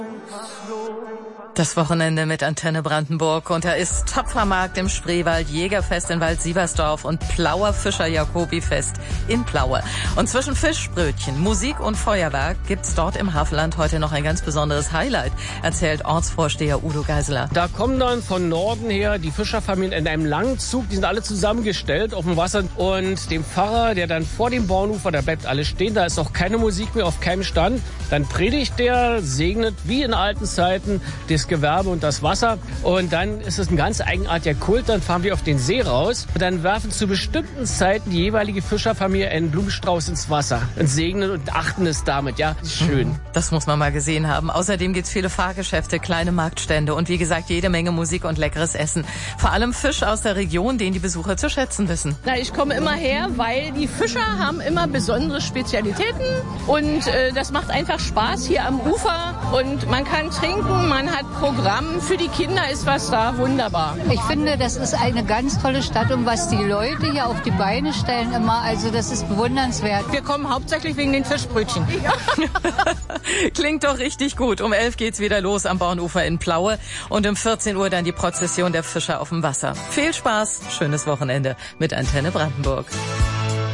Das Wochenende mit Antenne Brandenburg und da ist Töpfermarkt im Spreewald, Jägerfest in Wald-Sieversdorf und Plauer Fischer Jacobifest in Plaue. Und zwischen Fischbrötchen, Musik und Feuerwerk gibt's dort im Hafenland heute noch ein ganz besonderes Highlight, erzählt Ortsvorsteher Udo Geiseler. Da kommen dann von Norden her die Fischerfamilien in einem langen Zug, die sind alle zusammengestellt auf dem Wasser und dem Pfarrer, der dann vor dem Bornufer, da bleibt alles stehen, da ist auch keine Musik mehr auf keinem Stand. Dann predigt der, segnet wie in alten Zeiten das Gewerbe und das Wasser und dann ist es ein ganz eigenartiger Kult, dann fahren wir auf den See raus und dann werfen zu bestimmten Zeiten die jeweilige Fischerfamilie einen Blumenstrauß ins Wasser und segnen und achten es damit, ja, ist schön. Das muss man mal gesehen haben. Außerdem gibt's viele Fahrgeschäfte, kleine Marktstände und wie gesagt jede Menge Musik und leckeres Essen. Vor allem Fisch aus der Region, den die Besucher zu schätzen wissen. Na, ich komme immer her, weil die Fischer haben immer besondere Spezialitäten und das macht einfach Spaß hier am Ufer und man kann trinken, man hat Programm, für die Kinder ist was da, wunderbar. Ich finde, das ist eine ganz tolle Stadt und was die Leute hier auf die Beine stellen immer, also das ist bewundernswert. Wir kommen hauptsächlich wegen den Fischbrötchen. Ja. Klingt doch richtig gut. Um 11 geht's wieder los am Bornufer in Plaue und um 14 Uhr dann die Prozession der Fischer auf dem Wasser. Viel Spaß, schönes Wochenende mit Antenne Brandenburg.